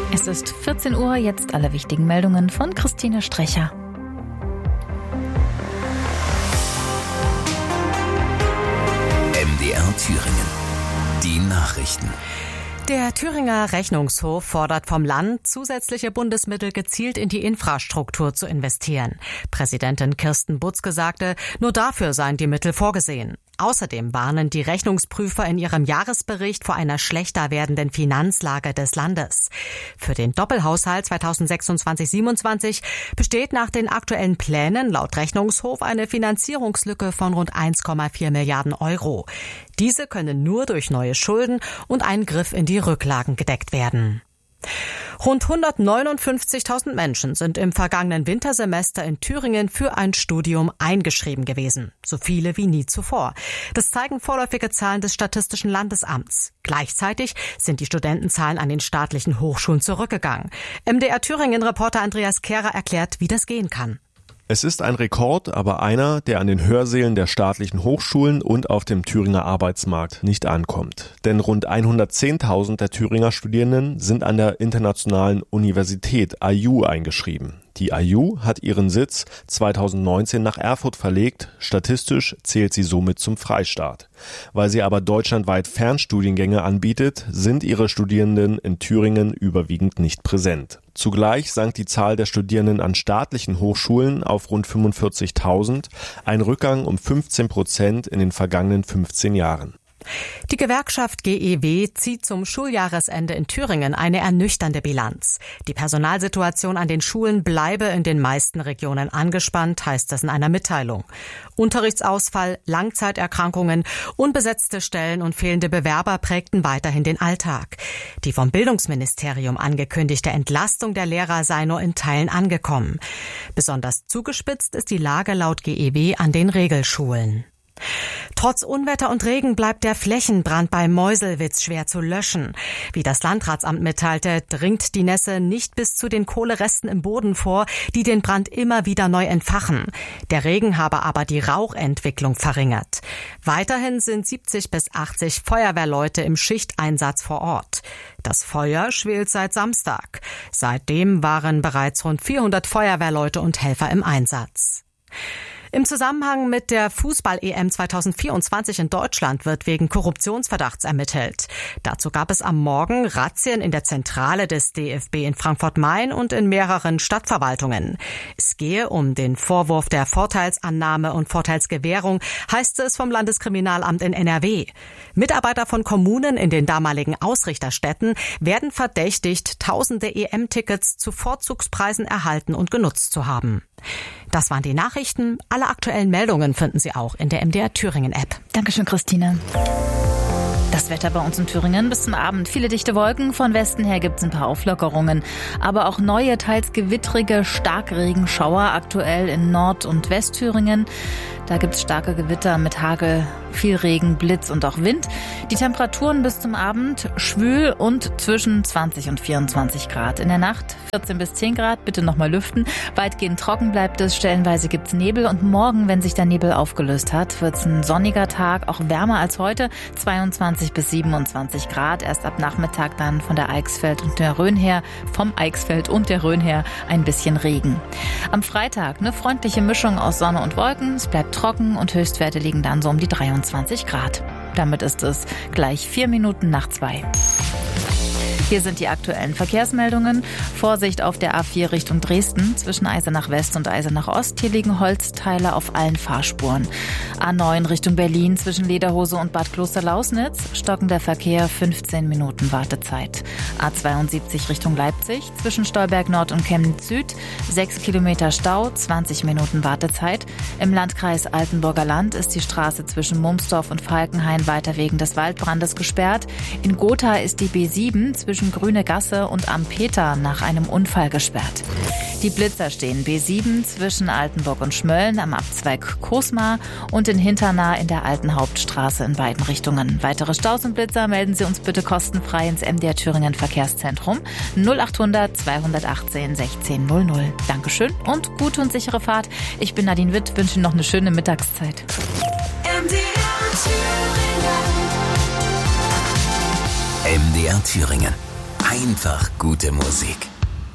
Es ist 14 Uhr, jetzt alle wichtigen Meldungen von Christine Strecher. MDR Thüringen. Die Nachrichten. Der Thüringer Rechnungshof fordert vom Land, zusätzliche Bundesmittel gezielt in die Infrastruktur zu investieren. Präsidentin Kirsten Butzke sagte, nur dafür seien die Mittel vorgesehen. Außerdem warnen die Rechnungsprüfer in ihrem Jahresbericht vor einer schlechter werdenden Finanzlage des Landes. Für den Doppelhaushalt 2026/27 besteht nach den aktuellen Plänen laut Rechnungshof eine Finanzierungslücke von rund 1,4 Milliarden Euro. Diese können nur durch neue Schulden und einen Griff in die Rücklagen gedeckt werden. Rund 159.000 Menschen sind im vergangenen Wintersemester in Thüringen für ein Studium eingeschrieben gewesen. So viele wie nie zuvor. Das zeigen vorläufige Zahlen des Statistischen Landesamts. Gleichzeitig sind die Studentenzahlen an den staatlichen Hochschulen zurückgegangen. MDR Thüringen-Reporter Andreas Kehrer erklärt, wie das gehen kann. Es ist ein Rekord, aber einer, der an den Hörsälen der staatlichen Hochschulen und auf dem Thüringer Arbeitsmarkt nicht ankommt. Denn rund 110.000 der Thüringer Studierenden sind an der Internationalen Universität IU eingeschrieben. Die IU hat ihren Sitz 2019 nach Erfurt verlegt. Statistisch zählt sie somit zum Freistaat. Weil sie aber deutschlandweit Fernstudiengänge anbietet, sind ihre Studierenden in Thüringen überwiegend nicht präsent. Zugleich sank die Zahl der Studierenden an staatlichen Hochschulen auf rund 45.000, ein Rückgang um 15% in den vergangenen 15 Jahren. Die Gewerkschaft GEW zieht zum Schuljahresende in Thüringen eine ernüchternde Bilanz. Die Personalsituation an den Schulen bleibe in den meisten Regionen angespannt, heißt es in einer Mitteilung. Unterrichtsausfall, Langzeiterkrankungen, unbesetzte Stellen und fehlende Bewerber prägten weiterhin den Alltag. Die vom Bildungsministerium angekündigte Entlastung der Lehrer sei nur in Teilen angekommen. Besonders zugespitzt ist die Lage laut GEW an den Regelschulen. Trotz Unwetter und Regen bleibt der Flächenbrand bei Meuselwitz schwer zu löschen. Wie das Landratsamt mitteilte, dringt die Nässe nicht bis zu den Kohleresten im Boden vor, die den Brand immer wieder neu entfachen. Der Regen habe aber die Rauchentwicklung verringert. Weiterhin sind 70 bis 80 Feuerwehrleute im Schichteinsatz vor Ort. Das Feuer schwelt seit Samstag. Seitdem waren bereits rund 400 Feuerwehrleute und Helfer im Einsatz. Im Zusammenhang mit der Fußball-EM 2024 in Deutschland wird wegen Korruptionsverdachts ermittelt. Dazu gab es am Morgen Razzien in der Zentrale des DFB in Frankfurt-Main und in mehreren Stadtverwaltungen. Es gehe um den Vorwurf der Vorteilsannahme und Vorteilsgewährung, heißt es vom Landeskriminalamt in NRW. Mitarbeiter von Kommunen in den damaligen Ausrichterstädten werden verdächtigt, tausende EM-Tickets zu Vorzugspreisen erhalten und genutzt zu haben. Das waren die Nachrichten. Alle aktuellen Meldungen finden Sie auch in der MDR Thüringen App. Dankeschön, Christine. Das Wetter bei uns in Thüringen bis zum Abend. Viele dichte Wolken. Von Westen her gibt es ein paar Auflockerungen. Aber auch neue, teils gewittrige Starkregenschauer aktuell in Nord- und Westthüringen. Da gibt es starke Gewitter mit Hagel, viel Regen, Blitz und auch Wind. Die Temperaturen bis zum Abend schwül und zwischen 20 und 24 Grad. In der Nacht 14 bis 10 Grad, bitte nochmal lüften. Weitgehend trocken bleibt es, stellenweise gibt es Nebel. Und morgen, wenn sich der Nebel aufgelöst hat, wird es ein sonniger Tag, auch wärmer als heute. 22 bis 27 Grad. Erst ab Nachmittag dann von der Eichsfeld und der Rhön her, vom Eichsfeld und der Rhön her ein bisschen Regen. Am Freitag eine freundliche Mischung aus Sonne und Wolken. Es bleibt trocken und Höchstwerte liegen dann so um die 23 Grad. Damit ist es gleich 4 Minuten nach 2. Hier sind die aktuellen Verkehrsmeldungen. Vorsicht auf der A4 Richtung Dresden zwischen Eisenach West und Eisenach Ost. Hier liegen Holzteile auf allen Fahrspuren. A9 Richtung Berlin zwischen Lederhose und Bad Klosterlausnitz. Stockender Verkehr, 15 Minuten Wartezeit. A72 Richtung Leipzig zwischen Stolberg Nord und Chemnitz Süd. 6 Kilometer Stau, 20 Minuten Wartezeit. Im Landkreis Altenburger Land ist die Straße zwischen Mumsdorf und Falkenhain weiter wegen des Waldbrandes gesperrt. In Gotha ist die B7 zwischen Grüne Gasse und Am Peter nach einem Unfall gesperrt. Die Blitzer stehen B7 zwischen Altenburg und Schmölln am Abzweig Kosmar und in Hinternah in der alten Hauptstraße in beiden Richtungen. Weitere Staus und Blitzer melden Sie uns bitte kostenfrei ins MDR Thüringen Verkehrszentrum 0800 218 1600. Dankeschön und gute und sichere Fahrt. Ich bin Nadine Witt, wünsche Ihnen noch eine schöne Mittagszeit. MDR Thüringen. Einfach gute Musik.